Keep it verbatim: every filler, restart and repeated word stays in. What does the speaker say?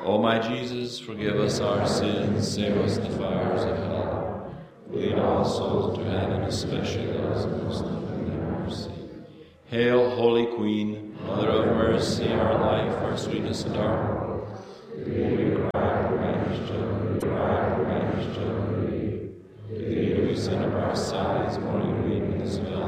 O my Jesus, forgive us our sins, save us from the fires of hell. Lead all souls to heaven, especially those most in thy mercy. Hail, Holy Queen, Mother of mercy, our life, our sweetness, and our hope. We cry, for banished children.